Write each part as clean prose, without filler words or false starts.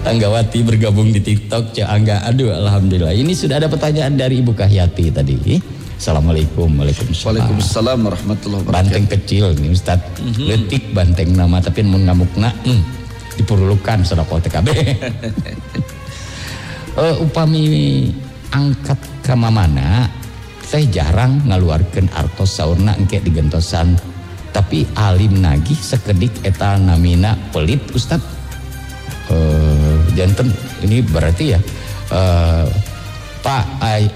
Tanggawati bergabung di TikTok, Cak Angga. Aduh, alhamdulillah. Ini sudah ada pertanyaan dari Ibu Kahyati tadi. Assalamualaikum. Waalaikumsalam. Waalaikumsalam warahmatullahi wabarakatuh. Banteng kecil nih Ustaz. Letik banteng nama tapi mun ngamukna diperlukan sedekah TKB. Upami angkat ka mamana teh jarang ngaluarkeun artos saurna engke digentosan. Tapi alim nagih sekedik eta namina pelit Ustaz. Janten ini berarti ya Pak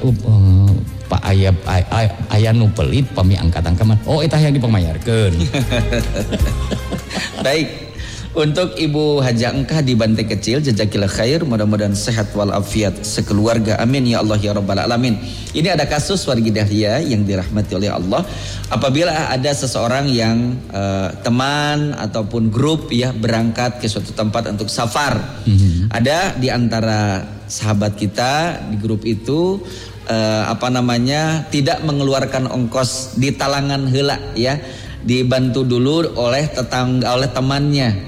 aya nu pelit pami angkat-angkat. Oh eta yang dipamayarkeun. Baik. Untuk Ibu Haja Engkah di Banteng Kecil, jazakillah khair, mudah-mudahan sehat walafiat sekeluarga, amin ya Allah ya rabbal alamin. Ini ada kasus wargi dahlia yang dirahmati oleh Allah. Apabila ada seseorang yang teman ataupun grup ya berangkat ke suatu tempat untuk safar, ada di antara sahabat kita di grup itu tidak mengeluarkan ongkos di talangan heula ya, dibantu dulu oleh temannya.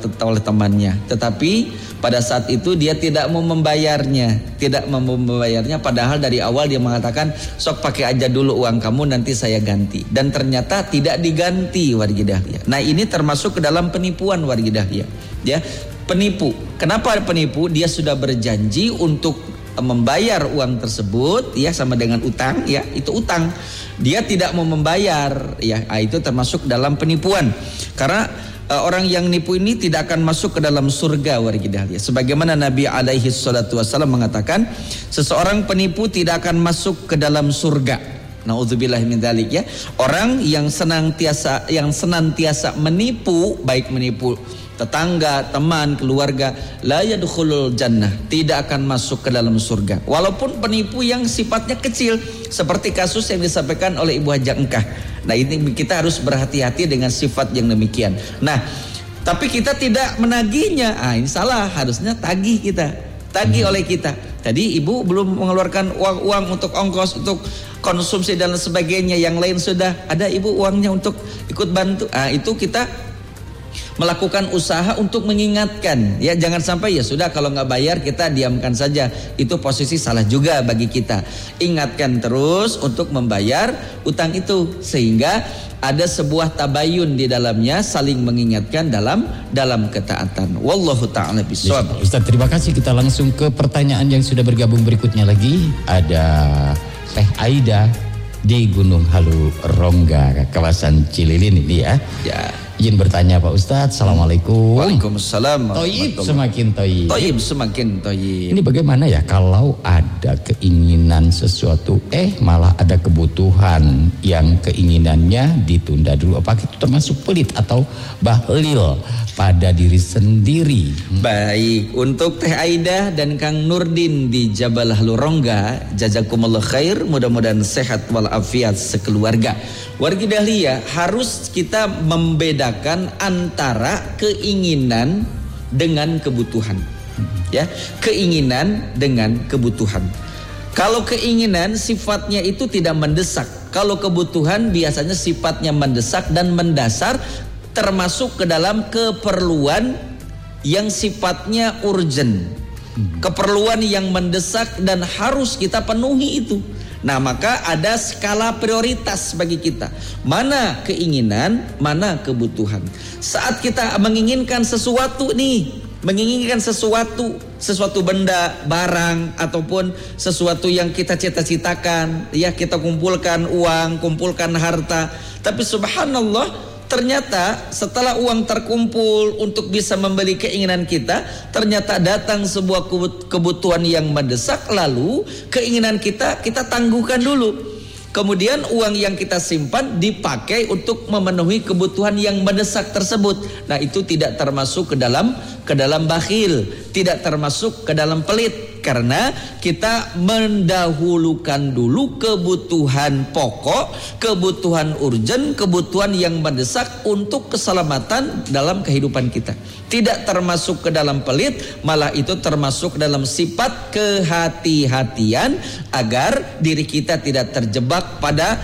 Tetapi pada saat itu dia tidak mau membayarnya, padahal dari awal dia mengatakan sok pakai aja dulu uang kamu nanti saya ganti, dan ternyata tidak diganti wargi dahlia. Nah ini termasuk ke dalam penipuan wargi dahlia ya, penipu. Kenapa penipu? Dia sudah berjanji untuk membayar uang tersebut ya, sama dengan utang ya, itu utang, dia tidak mau membayar ya, itu termasuk dalam penipuan. Karena orang yang nipu ini tidak akan masuk ke dalam surga wargi dahlia. Sebagaimana Nabi alaihi salatu wasallam mengatakan, seseorang penipu tidak akan masuk ke dalam surga. Nauzubillahi min dzalik ya. Orang yang senantiasa menipu, baik menipu tetangga, teman, keluarga, la yadkhulul jannah, tidak akan masuk ke dalam surga. Walaupun penipu yang sifatnya kecil, seperti kasus yang disampaikan oleh Ibu Haja Engkah. Nah ini kita harus berhati-hati dengan sifat yang demikian. Nah tapi kita tidak menagihnya, ini salah. Harusnya tagih oleh kita. Tadi ibu belum mengeluarkan uang untuk ongkos, untuk konsumsi dan sebagainya. Yang lain sudah ada ibu uangnya untuk ikut bantu. Itu kita melakukan usaha untuk mengingatkan ya, jangan sampai ya sudah kalau nggak bayar kita diamkan saja. Itu posisi salah juga bagi kita. Ingatkan terus untuk membayar utang itu, sehingga ada sebuah tabayun di dalamnya, saling mengingatkan dalam ketaatan. Wallahu ta'ala bishawab. Ustaz, terima kasih. Kita langsung ke pertanyaan yang sudah bergabung berikutnya lagi. Ada Teh Aida di Gunung Halu Rongga, kawasan Cililin ini ya. Ya. Izin bertanya Pak Ustadz. Assalamualaikum. Waalaikumsalam. Toyib semakin toyib. Toyib semakin toyib. Ini bagaimana ya kalau ada keinginan sesuatu, malah ada kebutuhan yang keinginannya ditunda dulu. Apakah itu termasuk pelit atau bahlil pada diri sendiri? Baik, untuk Teh Aida dan Kang Nurdin di Jabal Halu Rongga, jazakumullah khair, mudah-mudahan sehat walafiat sekeluarga. Wargi dahlia, harus kita membedakan antara keinginan dengan kebutuhan. Ya, keinginan dengan kebutuhan. Kalau keinginan sifatnya itu tidak mendesak. Kalau kebutuhan biasanya sifatnya mendesak dan mendasar, termasuk ke dalam keperluan yang sifatnya urgent. Keperluan yang mendesak dan harus kita penuhi itu. Nah maka ada skala prioritas bagi kita. Mana keinginan, mana kebutuhan. Saat kita menginginkan sesuatu nih, menginginkan sesuatu benda, barang, ataupun sesuatu yang kita cita-citakan, ya kita kumpulkan uang, kumpulkan harta. Tapi subhanallah, ternyata setelah uang terkumpul untuk bisa membeli keinginan kita, ternyata datang sebuah kebutuhan yang mendesak, lalu keinginan kita tangguhkan dulu. Kemudian uang yang kita simpan dipakai untuk memenuhi kebutuhan yang mendesak tersebut. Nah itu tidak termasuk ke dalam bakhil, tidak termasuk ke dalam pelit. Karena kita mendahulukan dulu kebutuhan pokok, kebutuhan urgen, kebutuhan yang mendesak untuk keselamatan dalam kehidupan kita. Tidak termasuk ke dalam pelit, malah itu termasuk dalam sifat kehati-hatian agar diri kita tidak terjebak pada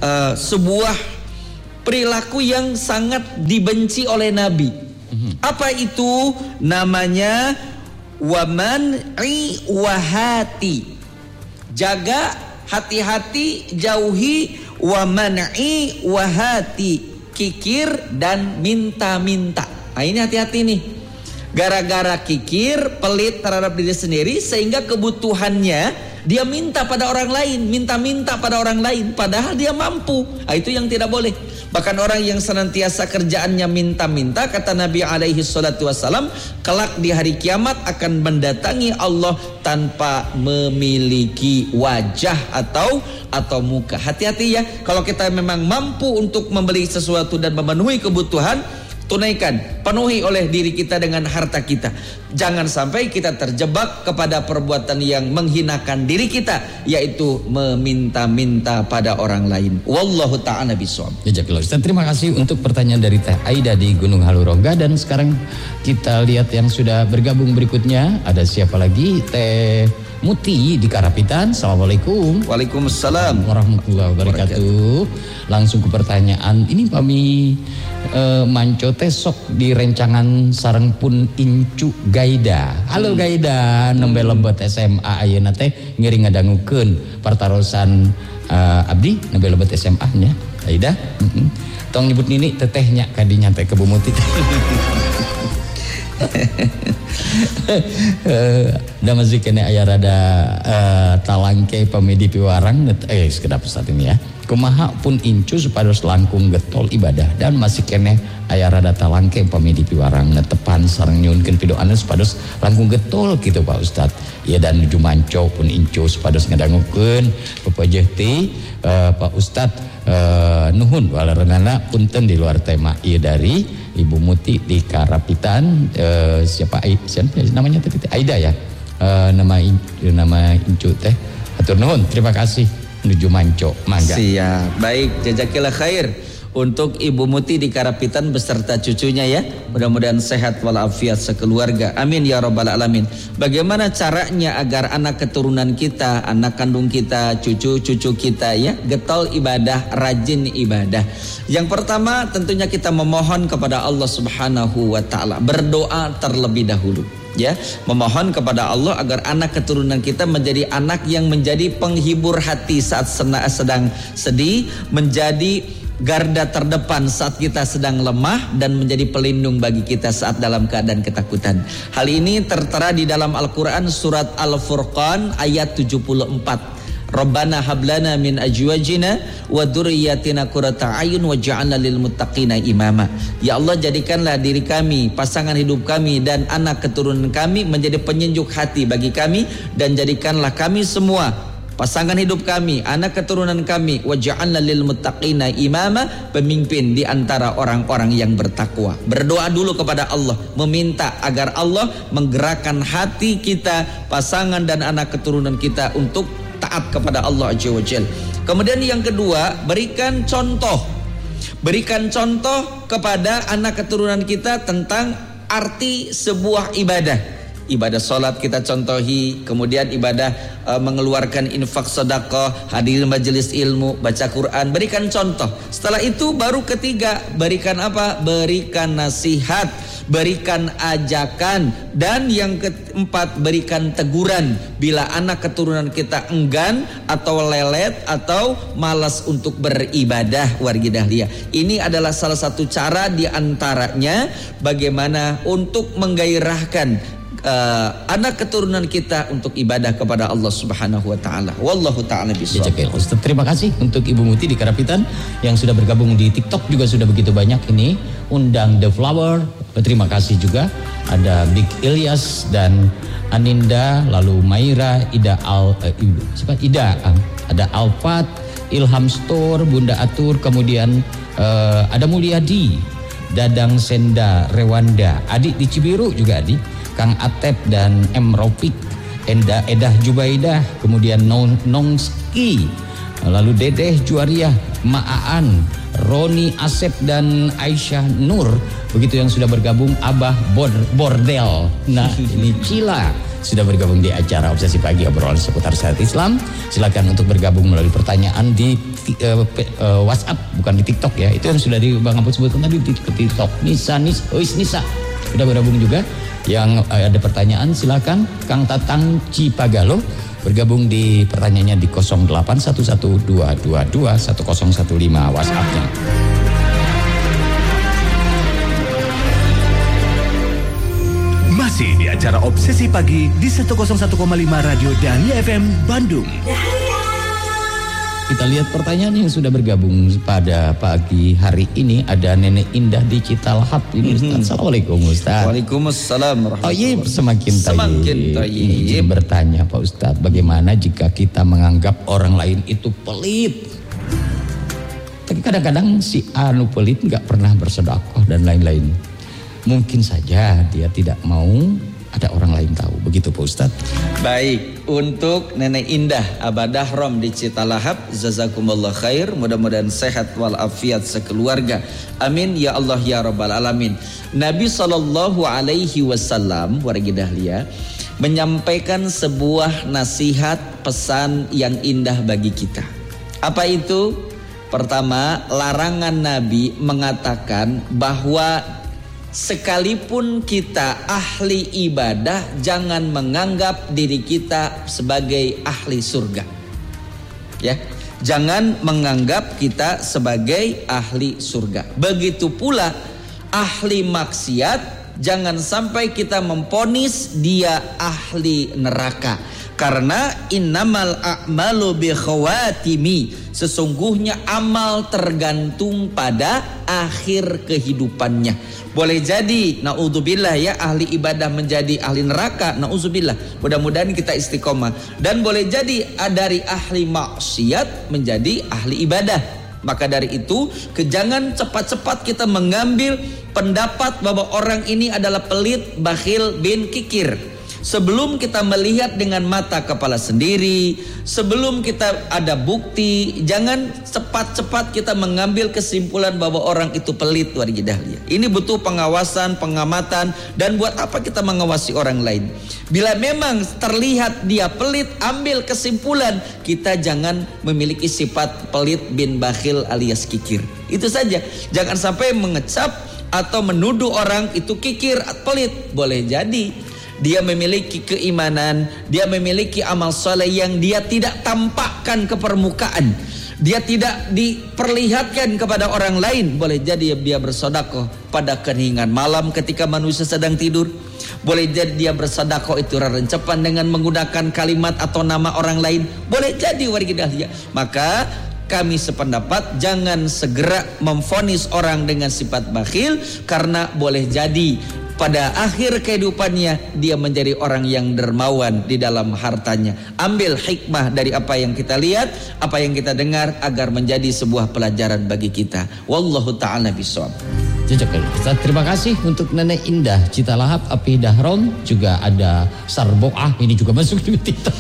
sebuah perilaku yang sangat dibenci oleh Nabi. Apa itu? Namanya wa man'i wahati. Jaga, hati-hati, jauhi wa man'i wahati, kikir dan minta-minta. Nah, ini hati-hati nih. Gara-gara kikir, pelit terhadap diri sendiri, sehingga kebutuhannya dia minta pada orang lain, minta-minta pada orang lain, padahal dia mampu. Nah, itu yang tidak boleh. Bahkan orang yang senantiasa kerjaannya minta-minta, kata Nabi alaihi salatu wassalam, kelak di hari kiamat akan mendatangi Allah tanpa memiliki wajah atau muka. Hati-hati ya, kalau kita memang mampu untuk membeli sesuatu dan memenuhi kebutuhan, tunaikan, penuhi oleh diri kita dengan harta kita. Jangan sampai kita terjebak kepada perbuatan yang menghinakan diri kita, yaitu meminta-minta pada orang lain. Wallahu ta'ala bishawab. Jazakallahu Ustaz. Terima kasih untuk pertanyaan dari Teh Aida di Gunung Halu Rongga. Dan sekarang kita lihat yang sudah bergabung berikutnya. Ada siapa lagi? Teh Muti di Karapitan. Assalamualaikum. Waalaikumsalam warahmatullahi wabarakatuh. Langsung ke pertanyaan. Ini kami manco tesok di rencangan sareng pun incu Gaida. Halo Gaida, nembe lebet SMA ayeuna teh ngeri ngadangukeun partarosan abdi nembe lebet SMA nya. Gaida, tong nyebut nini tetehnya kadinya teh ke Bu Muti. Da masih kena aya rada talangke pamedi piwarang sekedap saat ini ya. Kumaha pun incu supados langkung getol ibadah dan masih kene aya rada talangke pamedi piwarang netepan sareng nyuunkeun pidoana supados langkung getol gitu Pak Ustad. Ya dan nuju manco pun incu supados ngadangukeun pepejeh ti Pak Ustad nuhun walarenana punten di luar tema ieu dari Ibu Muti di Karapitan. Siapa namanya tadi? Aida ya. Nama incu teh. Hatur nuhun, terima kasih. Menuju manco, mangga. Siap, baik, jazakillah khair untuk Ibu Muti di Karapitan beserta cucunya ya. Mudah-mudahan sehat walafiat sekeluarga. Amin ya rabbal alamin. Bagaimana caranya agar anak keturunan kita, anak kandung kita, cucu-cucu kita ya getol ibadah, rajin ibadah. Yang pertama tentunya kita memohon kepada Allah Subhanahu wa taala, berdoa terlebih dahulu. Ya, memohon kepada Allah agar anak keturunan kita menjadi anak yang menjadi penghibur hati saat sedang sedih, menjadi garda terdepan saat kita sedang lemah, dan menjadi pelindung bagi kita saat dalam keadaan ketakutan. Hal ini tertera di dalam Al-Quran surat Al-Furqan ayat 74. Rabbana hablana min ajwajina wa dzurriyyatina qurrata a'yun waj'alna lil muttaqina imama. Ya Allah, jadikanlah diri kami, pasangan hidup kami dan anak keturunan kami menjadi penyejuk hati bagi kami, dan jadikanlah kami semua, pasangan hidup kami, anak keturunan kami, waj'alna lil muttaqina imama, pemimpin di antara orang-orang yang bertakwa. Berdoa dulu kepada Allah, meminta agar Allah menggerakkan hati kita, pasangan dan anak keturunan kita untuk taat kepada Allah Azza wa Jalla. Kemudian yang kedua, berikan contoh kepada anak keturunan kita tentang arti sebuah ibadah. Ibadah sholat kita contohi, kemudian ibadah mengeluarkan infak sedekah, hadir majelis ilmu, baca Quran, berikan contoh. Setelah itu baru ketiga, berikan apa? Berikan nasihat, berikan ajakan, dan yang keempat berikan teguran bila anak keturunan kita enggan atau lelet atau malas untuk beribadah. Wargi dahlia, ini adalah salah satu cara di antaranya bagaimana untuk menggairahkan anak keturunan kita untuk ibadah kepada Allah Subhanahu wa taala. Wallahu taala bishawab. Ustaz, terima kasih untuk Ibu Muti di Karapitan yang sudah bergabung di TikTok juga sudah begitu banyak ini. Undang The Flower, terima kasih juga. Ada Big Ilyas dan Aninda, lalu Maira, Ida, ada Alfat, Ilham Store, Bunda Atur, kemudian ada Mulyadi, Dadang Senda, Rewanda, Adik di Cibiru juga Adik, Kang Atep dan M. Rafiq, Edah Jubaidah, kemudian Nongski, lalu Dedeh Juariah, Ma'aan, Roni Asep dan Aisyah Nur, begitu yang sudah bergabung. Abah Bordel, nah ini Cila sudah bergabung di acara Obsesi Pagi, obrolan seputar syariat Islam. Silakan untuk bergabung melalui pertanyaan di WhatsApp, bukan di TikTok ya. Itu yang sudah di Bang Ampun sebutkan tadi di TikTok. Nisa sudah bergabung juga. Yang ada pertanyaan silakan Kang Tatang Cipagalo bergabung di pertanyaannya di 081122211015 WhatsApp-nya. Masih di acara Obsesi Pagi di 101,5 Radio Dahlia FM Bandung. Kita lihat pertanyaan yang sudah bergabung pada pagi hari ini. Ada Nenek Indah di Citalhap ini, Ustaz. Assalamualaikum, Ustaz. Waalaikumsalam warahmatullahi wabarakatuh. Semakin tayyib. Izin bertanya Pak Ustaz, bagaimana jika kita menganggap orang lain itu pelit? Tapi kadang-kadang si anu pelit nggak pernah bersedekah dan lain-lain. Mungkin saja dia tidak mau ada orang lain tahu. Begitu Pak Ustadz. Baik, untuk Nenek Indah Abadah Rom di Citalahap, jazakumullah khair, mudah-mudahan sehat walafiat sekeluarga. Amin ya Allah ya Rabbal Alamin. Nabi SAW wargi Dahlia menyampaikan sebuah nasihat pesan yang indah bagi kita. Apa itu? Pertama, larangan Nabi mengatakan bahwa sekalipun kita ahli ibadah, jangan menganggap diri kita sebagai ahli surga. Ya, jangan menganggap kita sebagai ahli surga. Begitu pula ahli maksiat, jangan sampai kita memponis dia ahli neraka. Karena innamal a'malu bi khawatimi, sesungguhnya amal tergantung pada akhir kehidupannya. Boleh jadi naudzubillah ya ahli ibadah menjadi ahli neraka, naudzubillah. Mudah-mudahan kita istiqomah. Dan boleh jadi dari ahli maksiat menjadi ahli ibadah. Maka dari itu jangan cepat-cepat kita mengambil pendapat bahwa orang ini adalah pelit, bakhil, bin kikir. Sebelum kita melihat dengan mata kepala sendiri, sebelum kita ada bukti, jangan cepat-cepat kita mengambil kesimpulan bahwa orang itu pelit, wargi Dahlia. Ini butuh pengawasan, pengamatan, dan buat apa kita mengawasi orang lain? Bila memang terlihat dia pelit, ambil kesimpulan, kita jangan memiliki sifat pelit bin bakhil alias kikir. Itu saja. Jangan sampai mengecap atau menuduh orang itu kikir, pelit. Boleh jadi dia memiliki keimanan, dia memiliki amal soleh yang dia tidak tampakkan ke permukaan, dia tidak diperlihatkan kepada orang lain. Boleh jadi dia bersedekah pada keheningan malam ketika manusia sedang tidur. Boleh jadi dia bersedekah itu rencepan dengan menggunakan kalimat atau nama orang lain. Boleh jadi warga Dahlia. Maka kami sependapat jangan segera memvonis orang dengan sifat bakhil, karena boleh jadi pada akhir kehidupannya dia menjadi orang yang dermawan di dalam hartanya. Ambil hikmah dari apa yang kita lihat, apa yang kita dengar, agar menjadi sebuah pelajaran bagi kita. Wallahu ta'ala bishawab. Ustaz, terima kasih untuk Nenek Indah Citalahap, Api Dahrom, juga ada Sarboah, ini juga masuk di titel.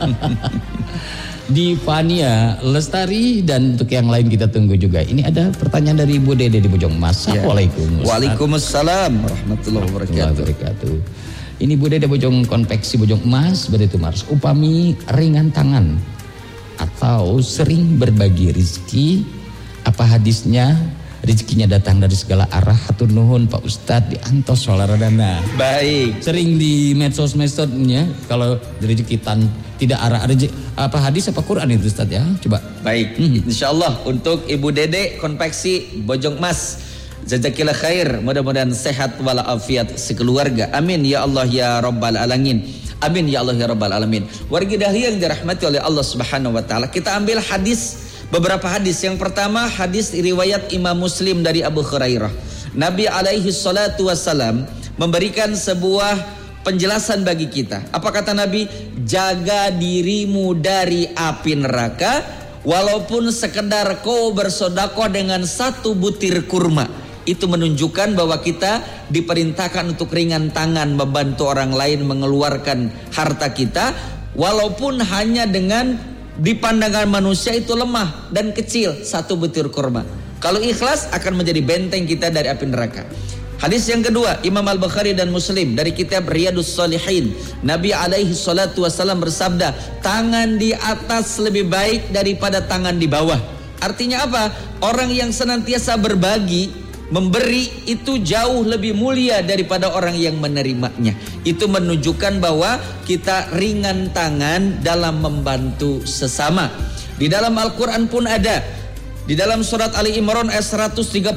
Di Fania Lestari, dan untuk yang lain kita tunggu juga. Ini ada pertanyaan dari Ibu Dede di Bojong Mas. Assalamualaikum. Waalaikumsalam warahmatullahi wabarakatuh. Ini Bu Dede Bojong Konveksi Bojong Emas, begitu Mars. Upami ringan tangan atau sering berbagi rezeki, apa hadisnya? Rezekinya datang dari segala arah. Hatur nuhun Pak Ustadz di antos solaradana. Baik. Sering di medsos-medsosnya kalau rezeki tidak arah rezeki, apa hadis apa Quran itu Ustadz ya? Coba. Baik. Insyaallah untuk Ibu Dede Konveksi Bojong Mas, jazakillah khair, mudah-mudahan sehat walafiat sekeluarga. Amin ya Allah ya Rabbal Alamin. Amin ya Allah ya Rabbal Alamin. Warga Dahlia yang dirahmati oleh Allah Subhanahu wa taala, kita ambil hadis, beberapa hadis. Yang pertama hadis riwayat Imam Muslim dari Abu Hurairah. Nabi alaihi salatu wassalam memberikan sebuah penjelasan bagi kita. Apa kata Nabi? Jaga dirimu dari api neraka, walaupun sekedar kau bersedekah dengan satu butir kurma. Itu menunjukkan bahwa kita diperintahkan untuk ringan tangan membantu orang lain mengeluarkan harta kita, walaupun hanya dengan di pandangan manusia itu lemah dan kecil, satu butir kurma. Kalau ikhlas akan menjadi benteng kita dari api neraka. Hadis yang kedua, Imam Al-Bukhari dan Muslim dari kitab Riyadus Shalihin. Nabi alaihi salatu wasallam bersabda, tangan di atas lebih baik daripada tangan di bawah. Artinya apa? Orang yang senantiasa berbagi, memberi itu jauh lebih mulia daripada orang yang menerimanya. Itu menunjukkan bahwa kita ringan tangan dalam membantu sesama. Di dalam Al-Quran pun ada. Di dalam surat Ali Imran ayat 133,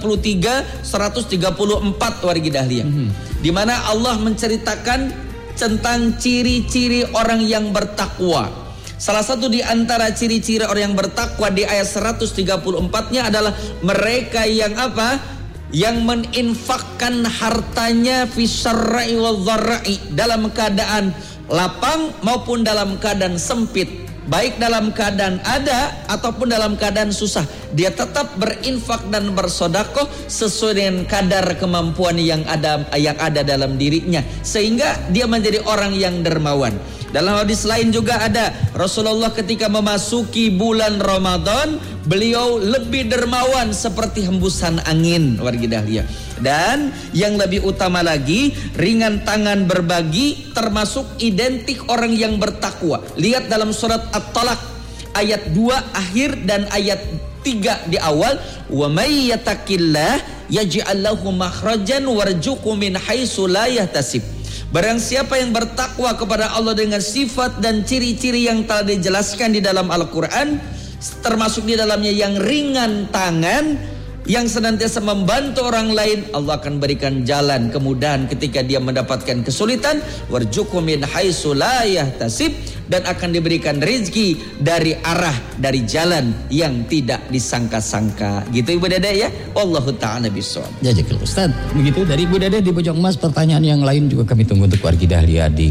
134 wargi dahlia. Di mana Allah menceritakan tentang ciri-ciri orang yang bertakwa. Salah satu di antara ciri-ciri orang yang bertakwa di ayat 134-nya adalah mereka yang apa? Yang meninfakkan hartanya fi syarra'i wal dharra'i, dalam keadaan lapang maupun dalam keadaan sempit, baik dalam keadaan ada ataupun dalam keadaan susah, dia tetap berinfak dan bersedekah sesuai dengan kadar kemampuan yang ada dalam dirinya, sehingga dia menjadi orang yang dermawan. Dalam hadis lain juga ada, Rasulullah ketika memasuki bulan Ramadan, beliau lebih dermawan seperti hembusan angin wargi dahlia. Dan yang lebih utama lagi, ringan tangan berbagi termasuk identik orang yang bertakwa. Lihat dalam surat At-Talaq ayat 2 akhir dan ayat 3 di awal, wa may yattaqillah yaj'al lahu makhrajan warzuqhu min haitsu la yahtasib. Barang siapa yang bertakwa kepada Allah dengan sifat dan ciri-ciri yang telah dijelaskan di dalam Al-Quran, termasuk di dalamnya yang ringan tangan, yang senantiasa membantu orang lain, Allah akan berikan jalan kemudahan ketika dia mendapatkan kesulitan, warzuqhu min haitsu la yahtasib, dan akan diberikan rezeki dari arah, dari jalan yang tidak disangka-sangka. Gitu Ibu Dede ya. Wallahu ta'ala bishawab. Jazakallahu Ustaz. Begitu dari Ibu Dede di Bojong Emas. Pertanyaan yang lain juga kami tunggu untuk wargi dahlia di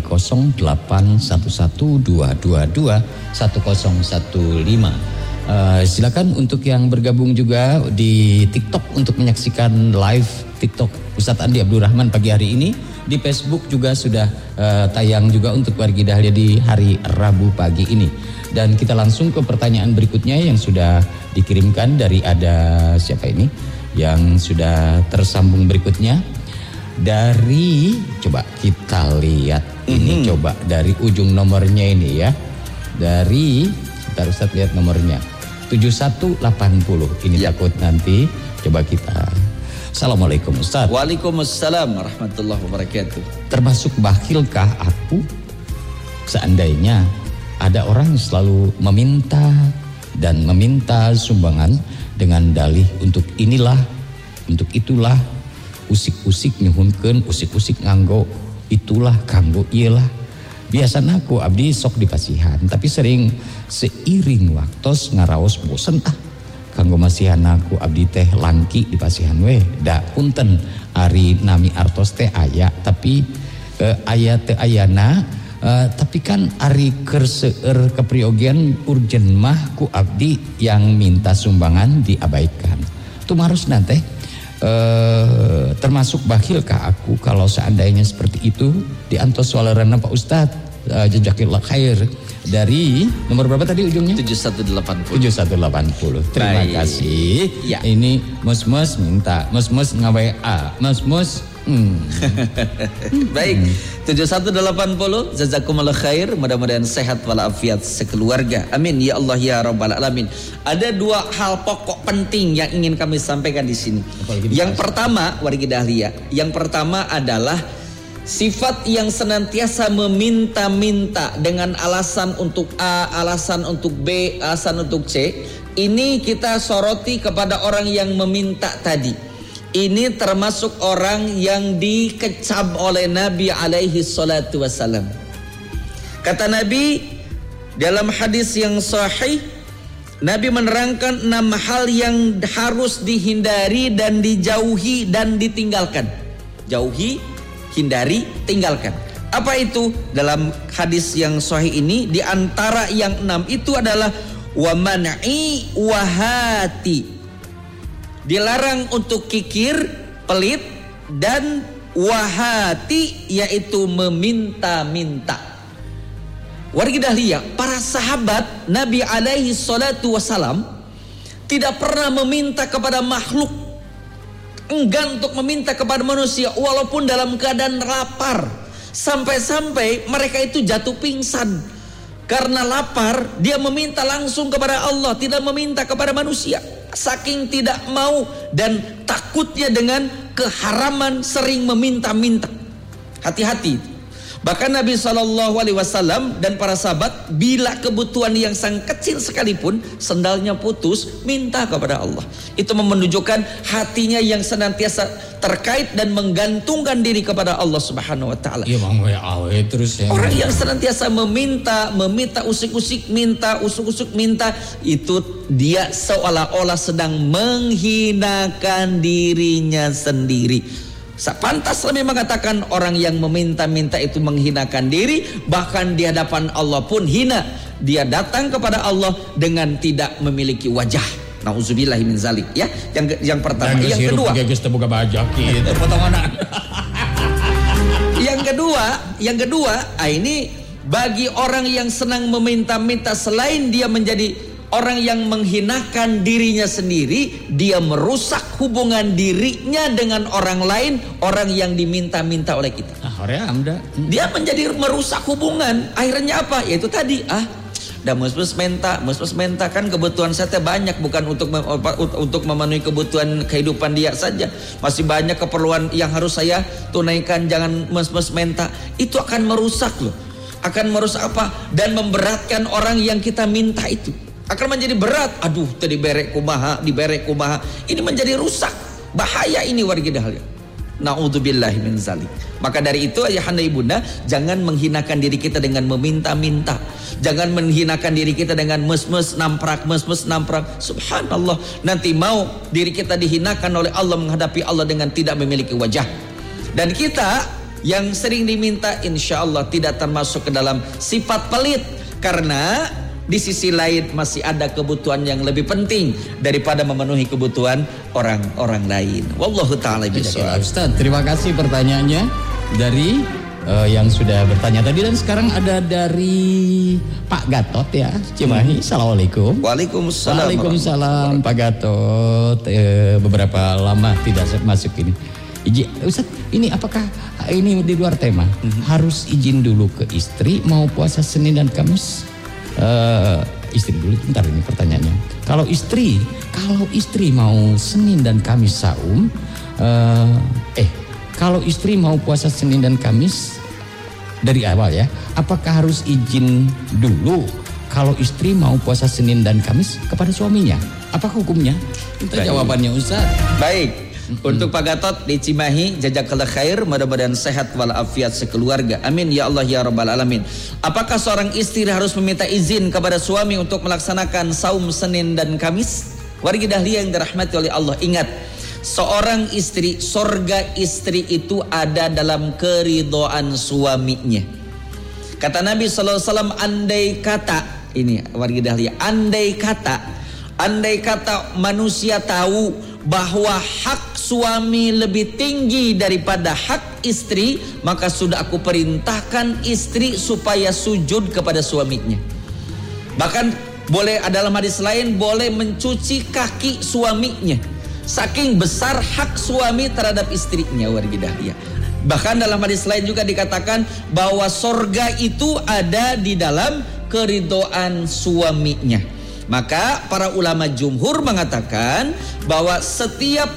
081122210115. Silakan untuk yang bergabung juga di TikTok untuk menyaksikan live TikTok Ustadz Andi Abdurrahman pagi hari ini. Di Facebook juga sudah tayang juga untuk wargi dahlia di hari Rabu pagi ini. Dan kita langsung ke pertanyaan berikutnya yang sudah dikirimkan dari ada siapa ini yang sudah tersambung berikutnya dari, coba kita lihat ini, coba dari ujung nomornya ini ya, dari kita Ustadz lihat nomornya 7180 ini ya. Takut nanti coba kita. Assalamualaikum Ustaz. Waalaikumsalam warahmatullahi wabarakatuh. Termasuk bakhilkah aku seandainya ada orang selalu meminta dan meminta sumbangan dengan dalih untuk inilah, untuk itulah, usik-usik nyuhunkeun, usik-usik nganggo itulah, kanggo iyalah. Biasana aku abdi sok dipasihan, tapi sering seiring waktos ngaraos bosen kanggo masihan aku abdi teh langki dipasihan we. Da punten ari nami artos teh aya, tapi aya teu ayana, tapi kan ari keur seueur kepriogian urgen mah ku abdi yang minta sumbangan diabaikan. Tumarosna teh termasuk bakhil kah aku kalau seandainya seperti itu? Diantos walerana Pak Ustadz. Jazakallahu khair. Dari nomor berapa tadi ujungnya? 7180. Terima kasih ya. Ini mus-mus minta, mus-mus nge-WA, mus-mus Baik, 7180. Jazakumullah khair. Mudah-mudahan sehat walafiat sekeluarga. Amin ya Allah ya rabbal alamin. Ada dua hal pokok penting yang ingin kami sampaikan di sini. Yang pertama, wargi dahlia, yang pertama adalah sifat yang senantiasa meminta-minta dengan alasan untuk A, alasan untuk B, alasan untuk C. Ini kita soroti kepada orang yang meminta tadi. Ini termasuk orang yang dikecam oleh Nabi alaihi salatu wassalam. Kata Nabi dalam hadis yang sahih, Nabi menerangkan 6 hal yang harus dihindari dan dijauhi dan ditinggalkan. Jauhi, hindari, tinggalkan. Apa itu? Dalam hadis yang sahih ini, di antara yang 6 itu adalah wa man'i wahati. Dilarang untuk kikir, pelit, dan wahati, yaitu meminta-minta. Wargi dahlia, para sahabat Nabi alaihi salatu wassalam tidak pernah meminta kepada makhluk, enggan untuk meminta kepada manusia walaupun dalam keadaan lapar. Sampai-sampai mereka itu jatuh pingsan karena lapar. Dia meminta langsung kepada Allah, tidak meminta kepada manusia. saking tidak mau dan takutnya dengan keharaman sering meminta-minta. Hati-hati. Bahkan Nabi SAW dan para sahabat bila kebutuhan yang sangat kecil sekalipun sendalnya putus minta kepada Allah. Itu menunjukkan hatinya yang senantiasa terkait dan menggantungkan diri kepada Allah Subhanahu Wa Taala. Iya bang, terus ya. Orang yang senantiasa meminta usik-usik, minta usuk-usuk, minta, itu dia seolah-olah sedang menghinakan dirinya sendiri. Pantas lebih mengatakan orang yang meminta-minta itu menghinakan diri, bahkan di hadapan Allah pun hina. Dia datang kepada Allah dengan tidak memiliki wajah. Nauzubillahi min zalik, ya. Yang pertama, yang kedua. Yang kedua, ini bagi orang yang senang meminta-minta, selain dia menjadi orang yang menghinakan dirinya sendiri, dia merusak hubungan dirinya dengan orang lain, orang yang diminta-minta oleh kita. Dia menjadi merusak hubungan. Akhirnya apa? Yaitu tadi, dah mus-mus menta kan kebutuhan saya banyak, bukan untuk memenuhi kebutuhan kehidupan dia saja. Masih banyak keperluan yang harus saya tunaikan, jangan mus-mus menta. Itu akan merusak loh. Akan merusak apa? Dan memberatkan orang yang kita minta itu. Akan menjadi berat. Aduh, tadi berek kumaha. Ini menjadi rusak. Bahaya ini warga dahlia. Na'udzubillahi min zalik. Maka dari itu ayahanda ibunda, jangan menghinakan diri kita dengan meminta-minta. Jangan menghinakan diri kita dengan mes-mes namprak. Subhanallah. Nanti mau diri kita dihinakan oleh Allah, menghadapi Allah dengan tidak memiliki wajah. Dan kita yang sering diminta, insya Allah tidak termasuk ke dalam sifat pelit. Karena di sisi lain masih ada kebutuhan yang lebih penting daripada memenuhi kebutuhan orang-orang lain. Wallahu ta'ala bishawab. Ustaz, terima kasih pertanyaannya dari yang sudah bertanya tadi. Dan sekarang ada dari Pak Gatot ya, Cimahi. Assalamualaikum. Waalaikumsalam. Pak Gatot. Beberapa lama tidak masuk ini. Ustaz, ini apakah ini di luar tema? Harus izin dulu ke istri mau puasa Senin dan Kamis? Istri dulu, bentar ini pertanyaannya. Kalau istri mau Senin dan Kamis saum, kalau istri mau puasa Senin dan Kamis dari awal ya, apakah harus izin dulu kalau istri mau puasa Senin dan Kamis kepada suaminya? Apa hukumnya? Itu jawabannya Ustaz. Baik. Untuk Pak Gatot di Cimahi, jazakallah khair, mudah-mudahan sehat walafiat sekeluarga. Amin ya Allah ya rabbal alamin. Apakah seorang istri harus meminta izin kepada suami untuk melaksanakan saum Senin dan Kamis? Wargi dahlia yang dirahmati oleh Allah, ingat, seorang istri, surga istri itu ada dalam keridhaan suaminya. Kata Nabi SAW, andai kata, ini wargi dahlia, andai kata manusia tahu bahwa hak suami lebih tinggi daripada hak istri, maka sudah aku perintahkan istri supaya sujud kepada suaminya. Bahkan boleh, dalam hadis lain, boleh mencuci kaki suaminya. Saking besar hak suami terhadap istrinya, warga dahlia. Bahkan dalam hadis lain juga dikatakan bahwa sorga itu ada di dalam keridhaan suaminya. Maka para ulama jumhur mengatakan bahwa setiap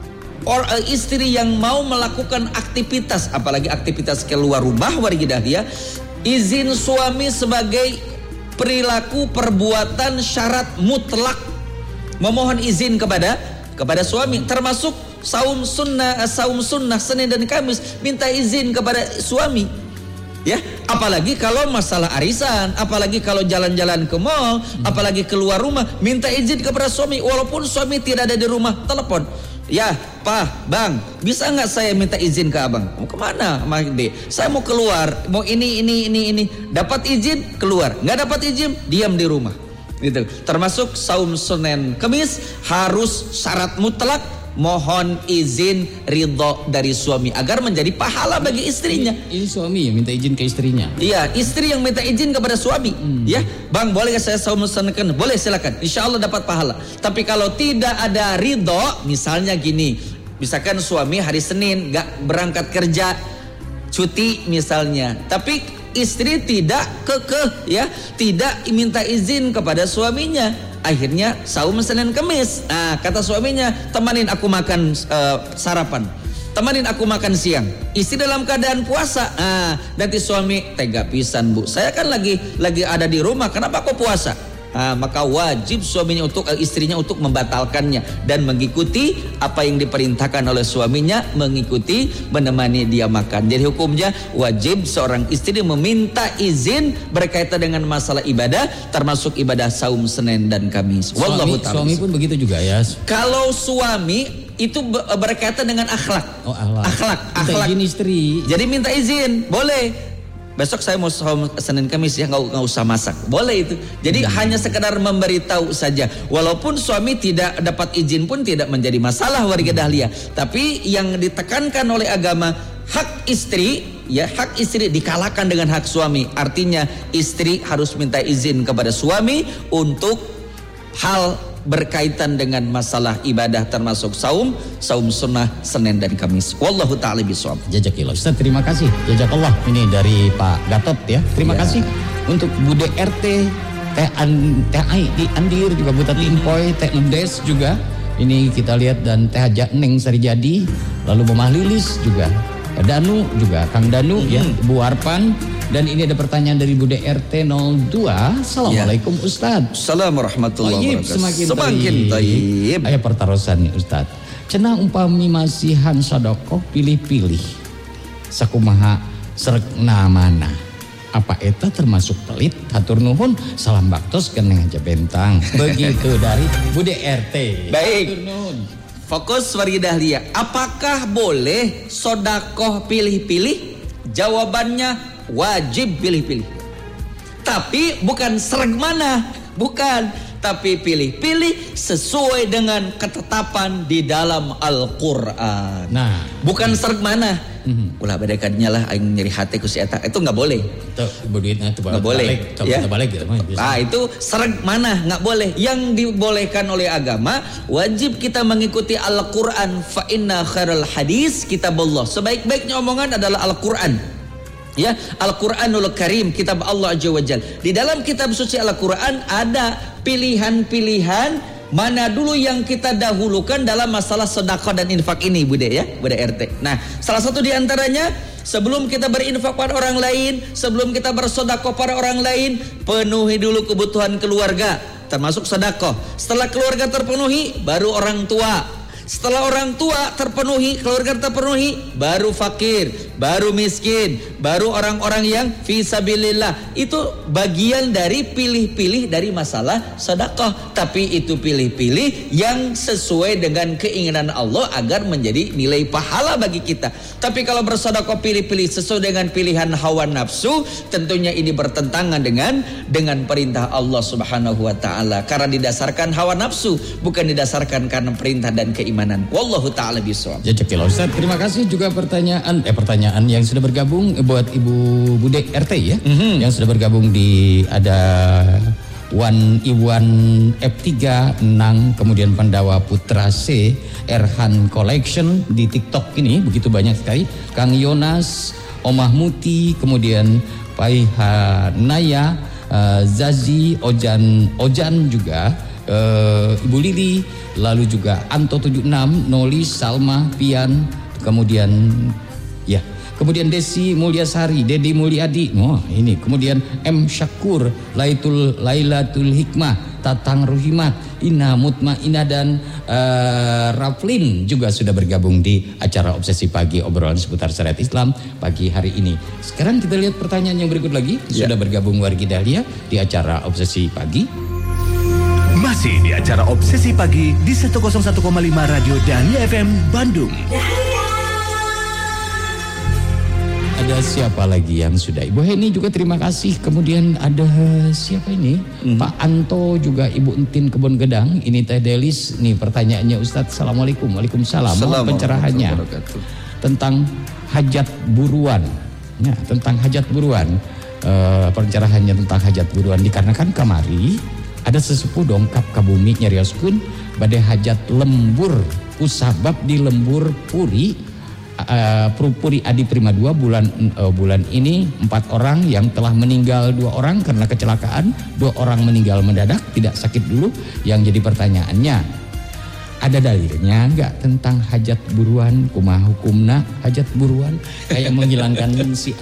istri yang mau melakukan aktivitas, apalagi aktivitas keluar rumah, warga dahlia, izin suami sebagai perilaku perbuatan syarat mutlak. Memohon izin kepada suami, termasuk saum sunnah Senin dan Kamis, minta izin kepada suami. Ya, apalagi kalau masalah arisan, apalagi kalau jalan-jalan ke mall, apalagi keluar rumah, minta izin kepada suami. Walaupun suami tidak ada di rumah, telepon. Ya, Pak, Bang, bisa nggak saya minta izin ke abang? Mau kemana, Magde? Saya mau keluar, mau ini. Dapat izin, keluar. Nggak dapat izin, diam di rumah. Gitu. Termasuk saum Senin Kamis harus syarat mutlak mohon izin ridho dari suami agar menjadi pahala bagi istrinya. Ini suami yang minta izin ke istrinya. Iya, istri yang minta izin kepada suami. Ya, Bang, boleh saya saum Senin? Boleh, silakan. Insya Allah dapat pahala. Tapi kalau tidak ada ridho, misalnya gini, misalkan suami hari Senin gak berangkat kerja, cuti misalnya, tapi istri tidak kekeh, ya, tidak minta izin kepada suaminya, Akhirnya saum Senin Kamis. Nah, kata suaminya, temanin aku makan sarapan, temanin aku makan siang. Istri dalam keadaan puasa. Nah, nanti suami, tega pisan bu, saya kan lagi ada di rumah, kenapa kok puasa? Nah, maka wajib suaminya istrinya untuk membatalkannya dan mengikuti apa yang diperintahkan oleh suaminya, mengikuti menemani dia makan. Jadi hukumnya wajib seorang istri meminta izin berkaitan dengan masalah ibadah, termasuk ibadah saum Senin dan Kamis. Suami pun begitu juga ya. Kalau suami itu berkaitan dengan akhlak. Oh, akhlak. Akhlak izin istri. Jadi minta izin, boleh. Besok saya mau saum Senin Kamis ya, nggak usah masak, boleh itu. Jadi hanya sekedar memberitahu saja. Walaupun suami tidak dapat izin pun tidak menjadi masalah warga Dahlia. Tapi yang ditekankan oleh agama, hak istri dikalahkan dengan hak suami. Artinya istri harus minta izin kepada suami untuk hal berkaitan dengan masalah ibadah, termasuk saum sunnah Senin dan Kamis. Wallahu ta'ala bishawab. Jazakillah Ustaz, terima kasih. Jazakallah. Ini dari Pak Gatot ya. Terima kasih untuk Bude RT, Teh Ai di Andir juga, Bu Tati Impoy, Teh Udes juga. Ini kita lihat, dan Teh Haja Neng Sarijadi, lalu Mamah Lilis juga, Danu juga, Kang Danu ya, Bu Arpan. Dan ini ada pertanyaan dari Bude RT 02. Assalamualaikum Ustaz. Assalamualaikum warahmatullahi wabarakatuh. Semakin tayyib. Aya pertarosan nih Ustaz. Cenah umpami masihan sodokoh pilih-pilih, sakumaha srekna mana? Apa eta termasuk pelit? Hatur nuhun, salam baktos keneh aja bentang. Begitu dari Bude RT. Baik. Fokus warga Dahlia. Apakah boleh sodakoh pilih-pilih? Jawabannya wajib pilih-pilih. Tapi bukan sereg mana, bukan. Tapi pilih-pilih sesuai dengan ketetapan di dalam Al-Quran. Nah, bukan sereg mana. Ulah bedekannya lah aing nyeri hati ku si eta. Itu nggak boleh. Nggak boleh. Nah, itu sereg mana, nggak boleh. Yang dibolehkan oleh agama, wajib kita mengikuti Al-Quran. Fa inna khairal hadis kitabullah. Sebaik-baiknya omongan adalah Al-Quran. Ya, Al-Quranul Karim, kitab Allah Azza wa Jalla. Di dalam kitab suci Al-Quran ada pilihan-pilihan mana dulu yang kita dahulukan dalam masalah sedekah dan infak ini, Bude ya, Bude RT. Nah, salah satu di antaranya, sebelum kita berinfak pada orang lain, sebelum kita bersedekah pada orang lain, penuhi dulu kebutuhan keluarga, termasuk sedekah. Setelah keluarga terpenuhi, baru orang tua. Setelah orang tua terpenuhi, keluarga terpenuhi, baru fakir, baru miskin, baru orang-orang yang fisabilillah. Itu bagian dari pilih-pilih dari masalah sedekah. Tapi itu pilih-pilih yang sesuai dengan keinginan Allah agar menjadi nilai pahala bagi kita. Tapi kalau bersedekah pilih-pilih sesuai dengan pilihan hawa nafsu, tentunya ini bertentangan dengan perintah Allah Subhanahu wa taala. Karena didasarkan hawa nafsu, bukan didasarkan karena perintah dan keimanan. Wallahu ta'ala bishawab. Jazakallah Ustaz. Terima kasih juga pertanyaan yang sudah bergabung buat Ibu Bude RT ya. Yang sudah bergabung di ada Iwan F3 Nang, kemudian Pandawa Putra C, Erhan Collection di TikTok ini begitu banyak sekali. Kang Yonas, Omah Muti, kemudian Paiha Naya, Zazi, Ojan juga, Ibu Lili, lalu juga Anto 76, Noli, Salma, Pian, kemudian Desi Mulyasari, Dedi Mulyadi, ini kemudian M Syakur, Lailatul Hikmah, Tatang Ruhimat, Ina Mutmainah, dan Raflin juga sudah bergabung di acara Obsesi Pagi, obrolan seputar syariat Islam pagi hari ini. Sekarang kita lihat pertanyaan yang berikut lagi. Sudah bergabung wargi Dahlia di acara Obsesi Pagi. Masih di acara Obsesi Pagi di 101,5 Radio Dahlia FM Bandung. Ada siapa lagi yang sudah? Ibu Heni juga terima kasih. Kemudian ada siapa ini? Pak Anto juga, Ibu Entin Kebon Gedang. Ini Teh Delis. Nih pertanyaannya Ustadz. Assalamualaikum. Waalaikumsalam. Mohon pencerahannya tentang hajat buruan. Ya, tentang hajat buruan. Pencerahannya tentang hajat buruan dikarenakan kamari ada sesepuh dongkap ka bumi nyarioskeun bade hajat lembur, kusabab di lembur puri Puri Adi Prima 2 bulan ini 4 orang yang telah meninggal, 2 orang karena kecelakaan, 2 orang meninggal mendadak, tidak sakit dulu. Yang jadi pertanyaannya, ada dalilnya enggak tentang hajat buruan? Kumaha hukumna hajat buruan? Kayak menghilangkan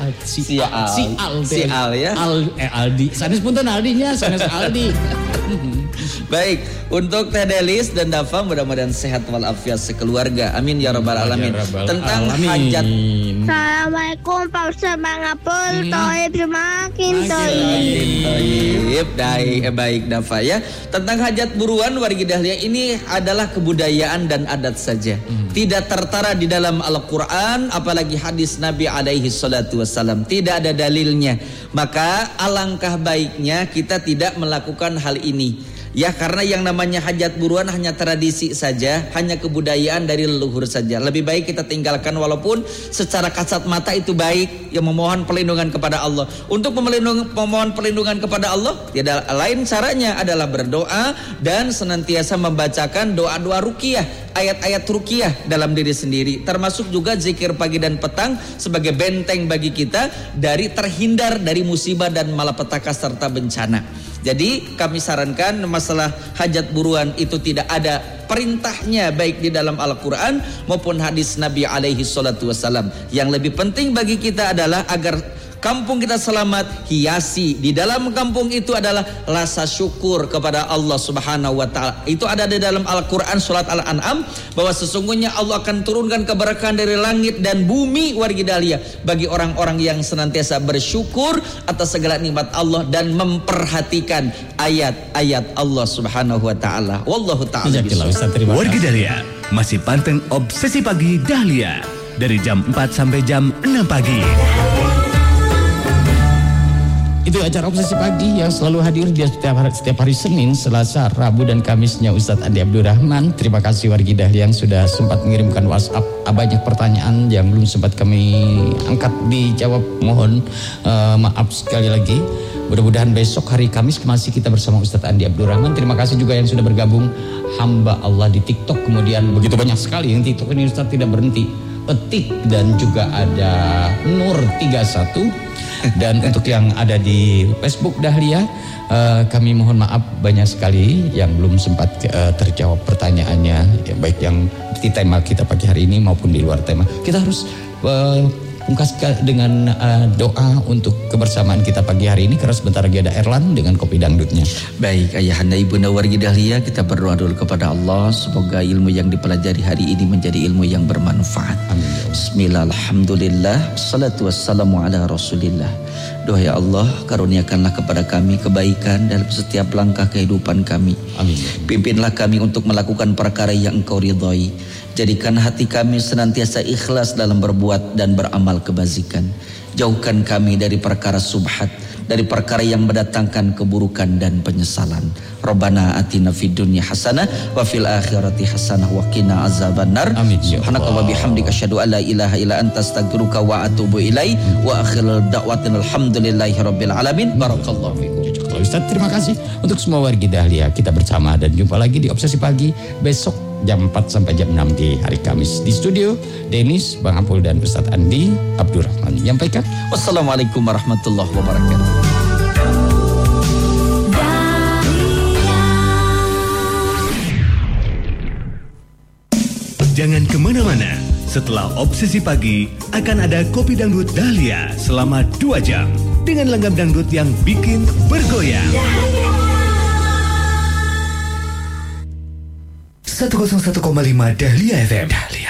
sial ya. Aldi. Sanes punten Aldinya, sanes Aldi. Baik, untuk Teh Delis dan Dafa mudah-mudahan sehat walafiat sekeluarga. Amin ya rabbal alamin. Tentang hajat. Assalamualaikum Pak Ustaz Mangapul. Toib semakin toib. Baik Dafa ya. Tentang hajat buruan wargi dahlia ini adalah kebudayaan dan adat saja. Tidak tertara di dalam Al-Quran, apalagi hadis Nabi alaihi salatu wassalam. Tidak ada dalilnya. Maka alangkah baiknya kita tidak melakukan hal ini. Ya, karena yang namanya hajat buruan hanya tradisi saja, hanya kebudayaan dari leluhur saja. Lebih baik kita tinggalkan, walaupun secara kasat mata itu baik, yang memohon perlindungan kepada Allah. Untuk memohon perlindungan kepada Allah, tidak lain caranya adalah berdoa dan senantiasa membacakan doa-doa ruqyah, ayat-ayat ruqyah dalam diri sendiri. Termasuk juga zikir pagi dan petang sebagai benteng bagi kita dari terhindar dari musibah dan malapetaka serta bencana. Jadi kami sarankan masalah hajat buruan itu tidak ada perintahnya baik di dalam Al-Quran maupun hadis Nabi alaihi salatu wassalam. Yang lebih penting bagi kita adalah agar kampung kita selamat, hiasi di dalam kampung itu adalah rasa syukur kepada Allah Subhanahu wa taala. Itu ada di dalam Al-Qur'an surat Al-An'am bahwa sesungguhnya Allah akan turunkan keberkahan dari langit dan bumi wargi dahlia bagi orang-orang yang senantiasa bersyukur atas segala nikmat Allah dan memperhatikan ayat-ayat Allah Subhanahu wa taala. Wallahu taala bisawab. Wargi dahlia masih panteng Obsesi Pagi Dahlia dari jam 4 sampai jam 6 pagi. Itu acara Obsesi Pagi yang selalu hadir di setiap hari Senin, Selasa, Rabu dan Kamisnya Ustadz Andi Abdurrahman. Terima kasih wargi dahlia yang sudah sempat mengirimkan WhatsApp. Banyak pertanyaan yang belum sempat kami angkat dijawab. Mohon maaf sekali lagi. Mudah-mudahan besok hari Kamis masih kita bersama Ustadz Andi Abdurrahman. Terima kasih juga yang sudah bergabung hamba Allah di TikTok. Kemudian begitu banyak sekali yang TikTok ini Ustadz tidak berhenti. Petik dan juga ada Nur 31. Dan untuk yang ada di Facebook Dahlia, kami mohon maaf banyak sekali yang belum sempat terjawab pertanyaannya, ya, baik yang di tema kita pagi hari ini maupun di luar tema. Kita harus pungkaskan dengan doa untuk kebersamaan kita pagi hari ini, karena sebentar lagi ada Erlan dengan kopi dangdutnya. Baik, ayahanda ibunda wargi dahlia, kita berdoa dulu kepada Allah, semoga ilmu yang dipelajari hari ini menjadi ilmu yang bermanfaat. Amin. Bismillah, alhamdulillah, salatu wassalamu ala rasulillah. Doa ya Allah, karuniakanlah kepada kami kebaikan dalam setiap langkah kehidupan kami. Amin. Pimpinlah kami untuk melakukan perkara yang Engkau ridhai. Jadikan hati kami senantiasa ikhlas dalam berbuat dan beramal kebajikan. Jauhkan kami dari perkara subhat, dari perkara yang mendatangkan keburukan dan penyesalan. Rabbana atina fid dunya hasanah wa fil akhirati hasanah wa qina azabannar. Subhanaka wa bihamdika asyhadu an la ilaha illa anta astaghfiruka wa atubu ilaik. Wa akhirul da'watina alhamdulillahi rabbil alamin. Barakallahu fikum. Ustaz, terima kasih untuk semua wargi dahlia. Kita bersama dan jumpa lagi di Obsesi Pagi besok jam 4 sampai jam 6 di hari Kamis. Di studio Denis, Bang Ampul dan Ustadz Andi Abdurrahman menyampaikan wassalamualaikum warahmatullahi wabarakatuh. Jangan kemana-mana. Setelah Obsesi Pagi akan ada Kopi Dangdut Dahlia selama 2 jam dengan langgam dangdut yang bikin bergoyang. 101,5 Dahlia FM. Dahlia